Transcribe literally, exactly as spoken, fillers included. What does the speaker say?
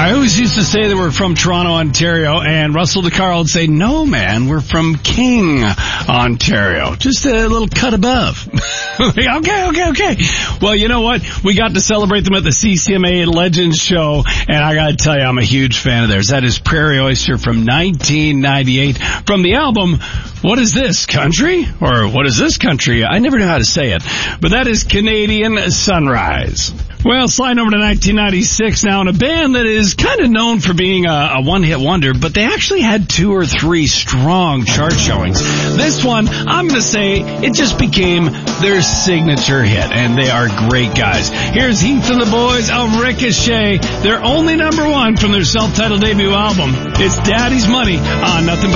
I always used to say that we're from Toronto, Ontario, and Russell DeCarl would say, no, man, we're from King, Ontario. Just a little cut above. okay, okay, okay. Well, you know what? We got to celebrate them at the C C M A Legends Show, and I got to tell you, I'm a huge fan of theirs. That is Prairie Oyster from nineteen ninety-eight from the album What Is This, Country? Or What Is This Country? I never knew how to say it. But that is Canadian Sunrise. Well, sliding over to nineteen ninety-six now, and a band that is kind of known for being a, a one-hit wonder, but they actually had two or three strong chart showings. This one, I'm going to say, it just became their signature hit, and they are great guys. Here's Heath and the Boys of Ricochet. They're only number one from their self-titled debut album. It's Daddy's Money on Nothing But